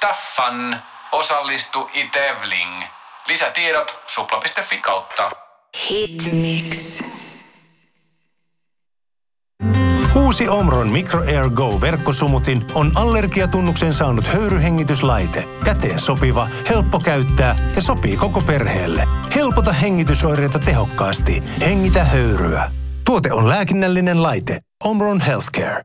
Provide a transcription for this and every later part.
Staffan. Osallistu Itevling. Lisätiedot supla.fi kautta. Hitmix. Uusi Omron Micro Air Go -verkkosumutin on allergiatunnuksen saanut höyryhengityslaite. Käteen sopiva, helppo käyttää ja sopii koko perheelle. Helpota hengitysoireita tehokkaasti. Hengitä höyryä. Tuote on lääkinnällinen laite. Omron Healthcare.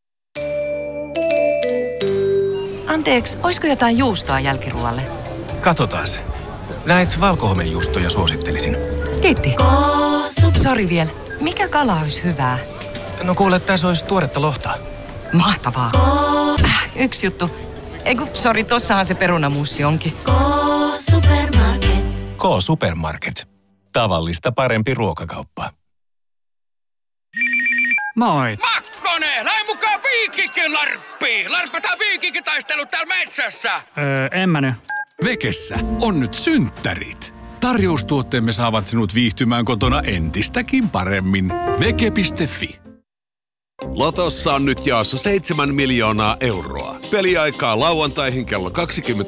Anteeksi, oisko jotain juustoa jälkiruoalle? Katsotaan se. Näitä valkohomejuustoja suosittelisin. Kiitti. Sori vielä. Mikä kala olisi hyvää? No kuule, tässä olisi tuoretta lohta. Mahtavaa. Yksi juttu. Sori, tossahan se perunamuussi onkin. K-Supermarket. K-Supermarket. Tavallista parempi ruokakauppa. Moi. Makkonen, lähde mukaan Viikinkin larppiin. Larppataan viikinkitaistelut täällä metsässä. En mä nyt. Vekessä on nyt synttärit. Tarjoustuotteemme saavat sinut viihtymään kotona entistäkin paremmin. Veke.fi. Lotossa on nyt jaossa 7 miljoonaa euroa. Peliaikaa lauantaihin kello 21.45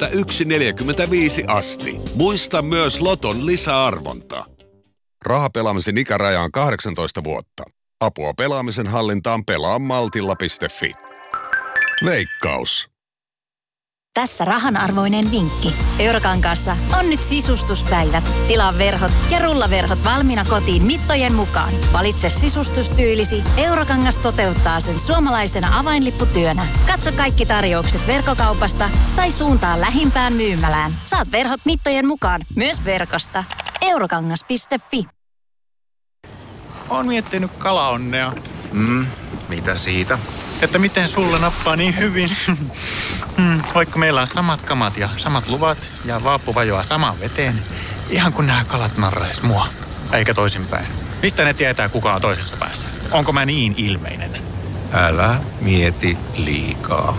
asti. Muista myös Loton lisäarvonta. Rahapelaamisen ikäraja on 18 vuotta. Apua pelaamisen hallintaan pelaamaltilla.fi. Veikkaus. Tässä rahanarvoinen vinkki. Eurokankaassa on nyt sisustuspäivät. Tilaa verhot ja rullaverhot valmiina kotiin mittojen mukaan. Valitse sisustustyylisi. Eurokangas toteuttaa sen suomalaisena avainlipputyönä. Katso kaikki tarjoukset verkkokaupasta tai suuntaa lähimpään myymälään. Saat verhot mittojen mukaan myös verkosta. Eurokangas.fi. Oon miettinyt kalaonnea. Mitä siitä? Että miten sulla nappaa niin hyvin. Vaikka meillä on samat kamat ja samat luvat ja vaappu vajoaa samaan veteen. Ihan kun nämä kalat narrais mua. Eikä toisinpäin. Mistä ne tietää, kuka on toisessa päässä? Onko mä niin ilmeinen? Älä mieti liikaa.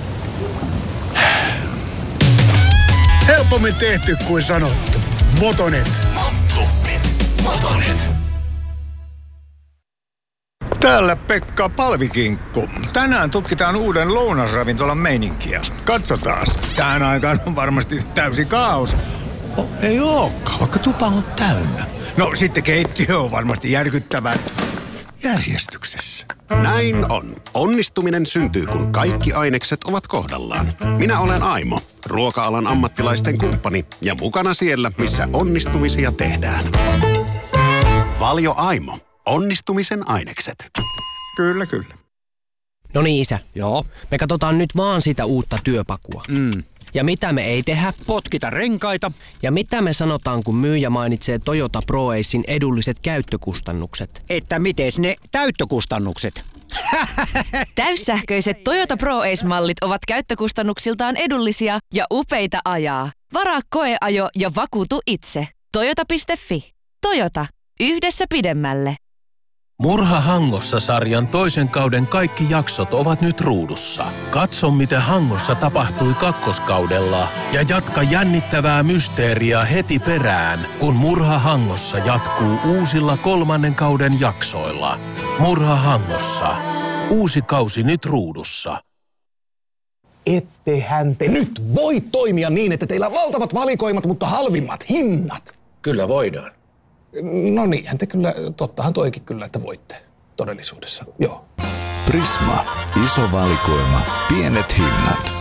Helpommin tehty kuin sanottu. Motonet. Motonet. Täällä Pekka Palvikinkku. Tänään tutkitaan uuden lounasravintolan meininkiä. Katsotaan. Tähän aikaan on varmasti täysi kaos. Ei ookaan, vaikka tupa on täynnä. No sitten keittiö on varmasti järkyttävän järjestyksessä. Näin on. Onnistuminen syntyy, kun kaikki ainekset ovat kohdallaan. Minä olen Aimo, ruoka-alan ammattilaisten kumppani ja mukana siellä, missä onnistumisia tehdään. Valio Aimo. Onnistumisen ainekset. Kyllä, kyllä. No niin, isä. Joo. Me katsotaan nyt vaan sitä uutta työpakua. Ja mitä me ei tehdä? Potkita renkaita. Ja mitä me sanotaan, kun myyjä mainitsee Toyota ProAcen edulliset käyttökustannukset? Että miten ne täyttökustannukset? Täyssähköiset Toyota ProAce-mallit ovat käyttökustannuksiltaan edullisia ja upeita ajaa. Varaa koeajo ja vakuutu itse. Toyota.fi. Toyota. Yhdessä pidemmälle. Murha Hangossa-sarjan toisen kauden kaikki jaksot ovat nyt ruudussa. Katso, mitä Hangossa tapahtui kakkoskaudella ja jatka jännittävää mysteeriä heti perään, kun Murha Hangossa jatkuu uusilla kolmannen kauden jaksoilla. Murha Hangossa. Uusi kausi nyt ruudussa. Ettehän te nyt voi toimia niin, että teillä on valtavat valikoimat, mutta halvimmat hinnat. Kyllä voidaan. No niinhän te kyllä, tottahan toikin kyllä, että voitte todellisuudessa, joo. Prisma. Iso valikoima. Pienet hinnat.